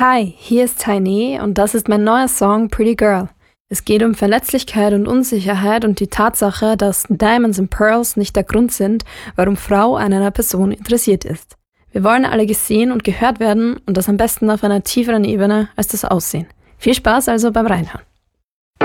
Hi, hier ist Tiny und das ist mein neuer Song Pretty Girl. Es geht um Verletzlichkeit und Unsicherheit und die Tatsache, dass Diamonds and Pearls nicht der Grund sind, warum Frau an einer Person interessiert ist. Wir wollen alle gesehen und gehört werden und das am besten auf einer tieferen Ebene als das Aussehen. Viel Spaß also beim Reinhören.